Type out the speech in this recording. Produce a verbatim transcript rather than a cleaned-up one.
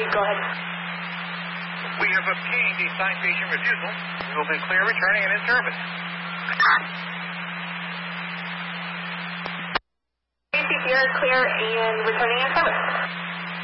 go ahead. We have obtained a citation refusal. We will be clear returning and in service. C P R clear and returning in service.